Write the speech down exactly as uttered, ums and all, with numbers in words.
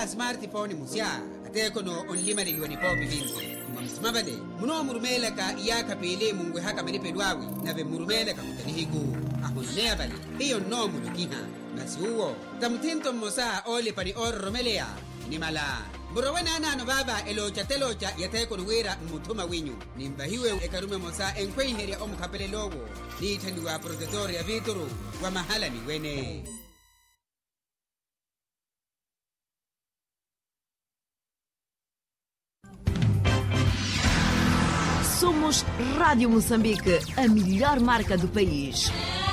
ya smartphone musya ate kono onlima liliwani popi vinzi mwamsimabale muno murumeleka iyaka pele mungwe haka malipe lwawi nave murumeleka kutanihigu ahonea bale hiyo no mulukiha nasi uwo tamutinto mosa ole pani or romelea ni mala Burawena nano baba elocha telocha yateko nuwira mutuma winyu nimbahiwe ekarume mosa enkwe heria omukapele logo ni tanduwa protector ya vituru wa mahala ni wene. Somos Rádio Moçambique, a melhor marca do país.